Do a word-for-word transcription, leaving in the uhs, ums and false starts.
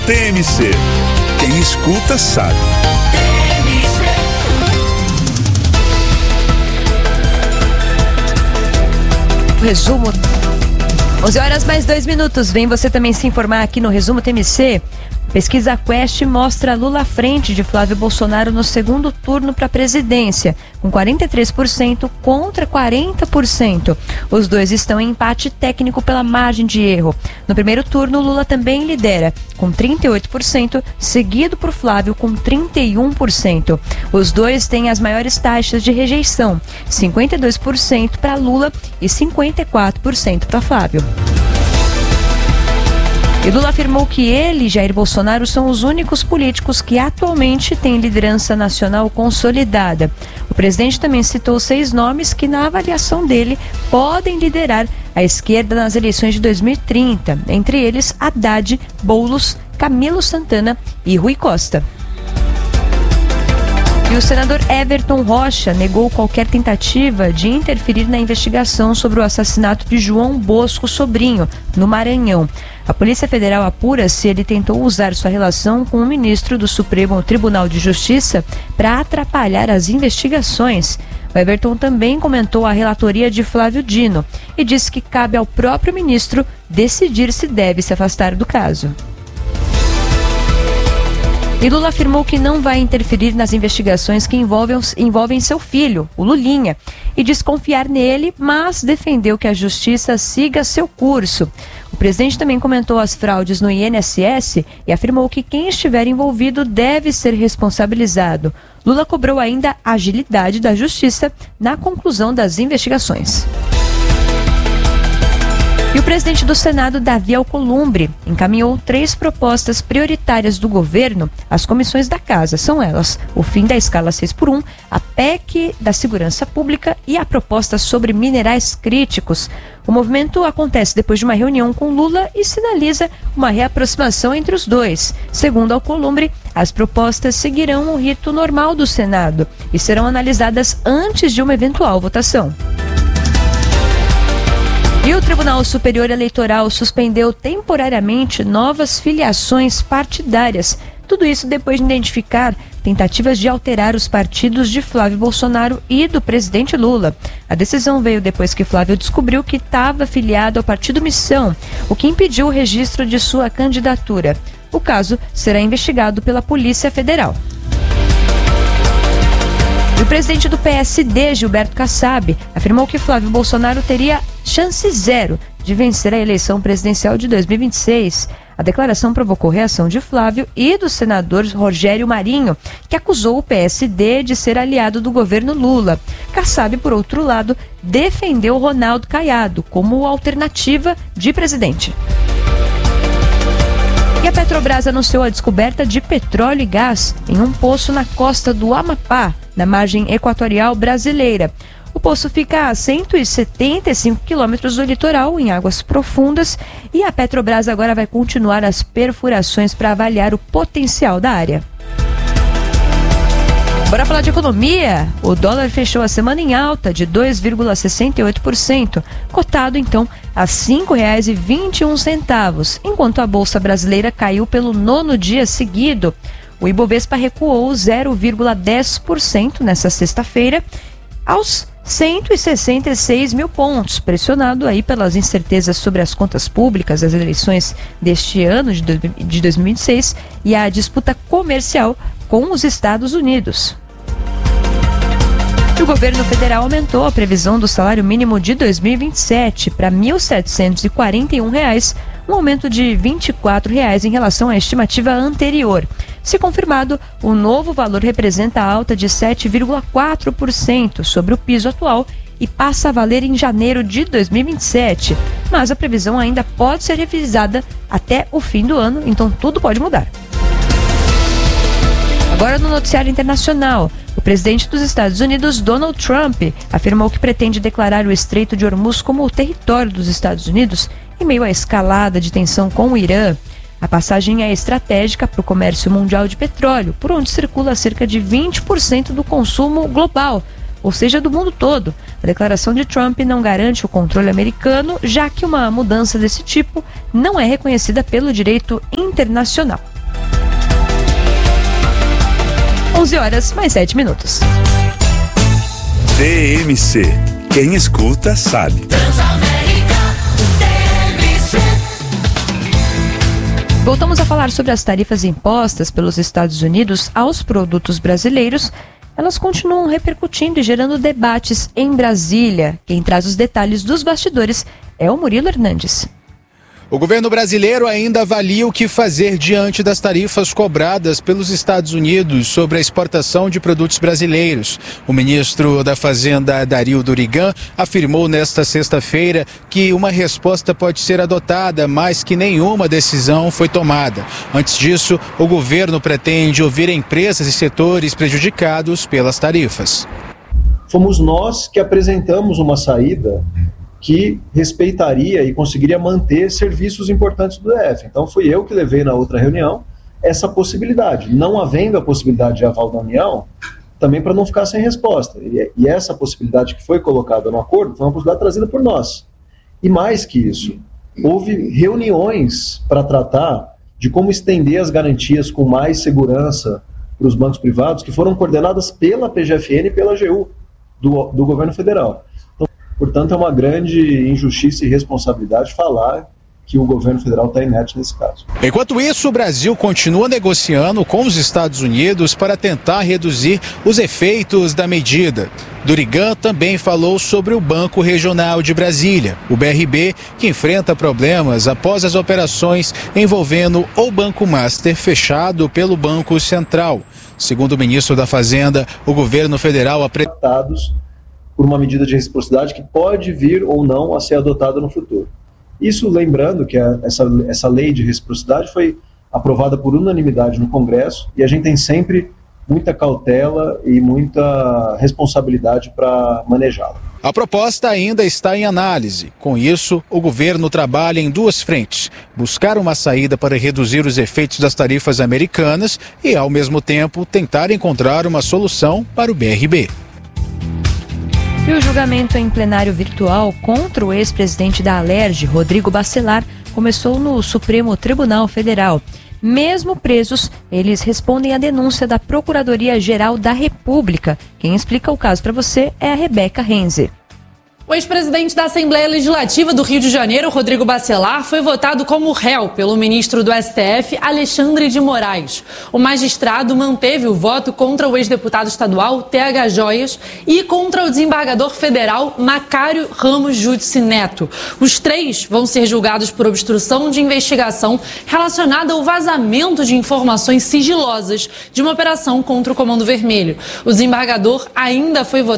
T M C. Quem escuta sabe. Resumo. onze horas mais dois minutos. Vem você também se informar aqui no Resumo T M C. Pesquisa Quest mostra Lula à frente de Flávio Bolsonaro no segundo turno para a presidência, com quarenta e três por cento contra quarenta por cento. Os dois estão em empate técnico pela margem de erro. No primeiro turno, Lula também lidera, com trinta e oito por cento, seguido por Flávio, com trinta e um por cento. Os dois têm as maiores taxas de rejeição, cinquenta e dois por cento para Lula e cinquenta e quatro por cento para Flávio. E Lula afirmou que ele e Jair Bolsonaro são os únicos políticos que atualmente têm liderança nacional consolidada. O presidente também citou seis nomes que, na avaliação dele, podem liderar a esquerda nas eleições de dois mil e trinta. Entre eles, Haddad, Boulos, Camilo Santana e Rui Costa. E o senador Everton Rocha negou qualquer tentativa de interferir na investigação sobre o assassinato de João Bosco Sobrinho, no Maranhão. A Polícia Federal apura se ele tentou usar sua relação com o ministro do Supremo Tribunal de Justiça para atrapalhar as investigações. O Everton também comentou a relatoria de Flávio Dino e disse que cabe ao próprio ministro decidir se deve se afastar do caso. E Lula afirmou que não vai interferir nas investigações que envolvem, envolvem seu filho, o Lulinha, e diz confiar nele, mas defendeu que a justiça siga seu curso. O presidente também comentou as fraudes no I N S S e afirmou que quem estiver envolvido deve ser responsabilizado. Lula cobrou ainda a agilidade da justiça na conclusão das investigações. E o presidente do Senado, Davi Alcolumbre, encaminhou três propostas prioritárias do governo às comissões da Casa. São elas: o fim da escala seis por um, a P E C da Segurança Pública e a proposta sobre minerais críticos. O movimento acontece depois de uma reunião com Lula e sinaliza uma reaproximação entre os dois. Segundo Alcolumbre, as propostas seguirão o rito normal do Senado e serão analisadas antes de uma eventual votação. E o Tribunal Superior Eleitoral suspendeu temporariamente novas filiações partidárias. Tudo isso depois de identificar tentativas de alterar os partidos de Flávio Bolsonaro e do presidente Lula. A decisão veio depois que Flávio descobriu que estava filiado ao Partido Missão, o que impediu o registro de sua candidatura. O caso será investigado pela Polícia Federal. E o presidente do P S D, Gilberto Kassab, afirmou que Flávio Bolsonaro teria chance zero de vencer a eleição presidencial de dois mil e vinte e seis. A declaração provocou reação de Flávio e do senador Rogério Marinho, que acusou o P S D de ser aliado do governo Lula. Kassab, por outro lado, defendeu Ronaldo Caiado como alternativa de presidente. E a Petrobras anunciou a descoberta de petróleo e gás em um poço na costa do Amapá, na margem equatorial brasileira. O poço fica a cento e setenta e cinco quilômetros do litoral, em águas profundas, e a Petrobras agora vai continuar as perfurações para avaliar o potencial da área. Bora falar de economia? O dólar fechou a semana em alta de dois vírgula sessenta e oito por cento, cotado então a cinco reais e vinte e um centavos, enquanto a Bolsa Brasileira caiu pelo nono dia seguido. O Ibovespa recuou zero vírgula dez por cento nesta sexta-feira aos cento e sessenta e seis mil pontos, pressionado aí pelas incertezas sobre as contas públicas, as eleições deste ano de dois mil e vinte e seis e a disputa comercial com os Estados Unidos. O governo federal aumentou a previsão do salário mínimo de dois mil e vinte e sete para mil setecentos e quarenta e um reais, um aumento de vinte e quatro reais em relação à estimativa anterior. Se confirmado, o novo valor representa alta de sete vírgula quatro por cento sobre o piso atual e passa a valer em janeiro de dois mil e vinte e sete, mas a previsão ainda pode ser revisada até o fim do ano, então tudo pode mudar. Agora no noticiário internacional, o presidente dos Estados Unidos, Donald Trump, afirmou que pretende declarar o Estreito de Hormuz como o território dos Estados Unidos em meio à escalada de tensão com o Irã. A passagem é estratégica para o comércio mundial de petróleo, por onde circula cerca de vinte por cento do consumo global, ou seja, do mundo todo. A declaração de Trump não garante o controle americano, já que uma mudança desse tipo não é reconhecida pelo direito internacional. onze horas mais sete minutos. T M C. Quem escuta sabe. Voltamos a falar sobre as tarifas impostas pelos Estados Unidos aos produtos brasileiros. Elas continuam repercutindo e gerando debates em Brasília. Quem traz os detalhes dos bastidores é o Murilo Hernandes. O governo brasileiro ainda avalia o que fazer diante das tarifas cobradas pelos Estados Unidos sobre a exportação de produtos brasileiros. O ministro da Fazenda, Dario Durigan, afirmou nesta sexta-feira que uma resposta pode ser adotada, mas que nenhuma decisão foi tomada. Antes disso, o governo pretende ouvir empresas e setores prejudicados pelas tarifas. Fomos nós que apresentamos uma saída que respeitaria e conseguiria manter serviços importantes do D F. Então fui eu que levei na outra reunião essa possibilidade. Não havendo a possibilidade de aval da União, também para não ficar sem resposta. E, e essa possibilidade que foi colocada no acordo foi uma possibilidade trazida por nós. E mais que isso, houve reuniões para tratar de como estender as garantias com mais segurança para os bancos privados, que foram coordenadas pela P G F N e pela A G U, do, do governo federal. Portanto, é uma grande injustiça e responsabilidade falar que o governo federal está inerte nesse caso. Enquanto isso, o Brasil continua negociando com os Estados Unidos para tentar reduzir os efeitos da medida. Durigan também falou sobre o Banco Regional de Brasília, o B R B, que enfrenta problemas após as operações envolvendo o Banco Master fechado pelo Banco Central. Segundo o ministro da Fazenda, o governo federal apresentou por uma medida de reciprocidade que pode vir ou não a ser adotada no futuro. Isso lembrando que a, essa, essa lei de reciprocidade foi aprovada por unanimidade no Congresso e a gente tem sempre muita cautela e muita responsabilidade para manejá-la. A proposta ainda está em análise. Com isso, o governo trabalha em duas frentes: buscar uma saída para reduzir os efeitos das tarifas americanas e, ao mesmo tempo, tentar encontrar uma solução para o B R B. E o julgamento em plenário virtual contra o ex-presidente da Alerj, Rodrigo Bacelar, começou no Supremo Tribunal Federal. Mesmo presos, eles respondem à denúncia da Procuradoria-Geral da República. Quem explica o caso para você é a Rebeca Renze. O ex-presidente da Assembleia Legislativa do Rio de Janeiro, Rodrigo Bacelar, foi votado como réu pelo ministro do S T F, Alexandre de Moraes. O magistrado manteve o voto contra o ex-deputado estadual, T H Joias, e contra o desembargador federal, Macário Ramos Judice Neto. Os três vão ser julgados por obstrução de investigação relacionada ao vazamento de informações sigilosas de uma operação contra o Comando Vermelho. O desembargador ainda foi votado